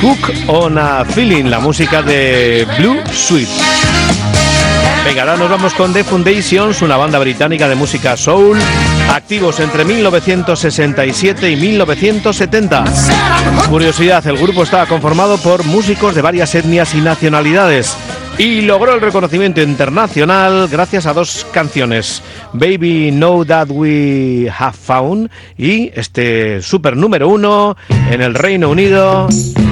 Hook on a Feeling, la música de Blue Sweet. Venga, ahora nos vamos con The Foundations, una banda británica de música soul, activos entre 1967 y 1970. Curiosidad, el grupo estaba conformado por músicos de varias etnias y nacionalidades y logró el reconocimiento internacional gracias a dos canciones, Baby Know That We Have Found y este super número 1 en el Reino Unido,